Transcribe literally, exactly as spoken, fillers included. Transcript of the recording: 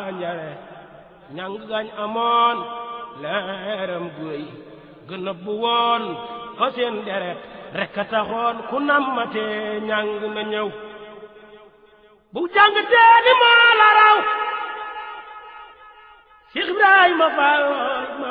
njare ñang gañ amoon leeram guy gën a bu woon ko seen deret rekk a taxoon ku nammatee ñang na ñëw bu jàng tee ni moo la raw Cheikh Ibrahima Fall